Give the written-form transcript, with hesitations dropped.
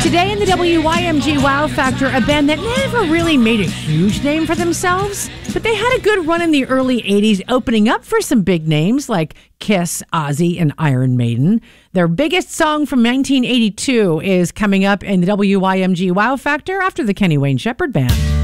Today in the WYMG Wow Factor, a band that never really made a huge name for themselves, but they had a good run in the early 80s, opening up for some big names like Kiss, Ozzy, and Iron Maiden. Their biggest song from 1982 is coming up in the WYMG Wow Factor after the Kenny Wayne Shepherd Band.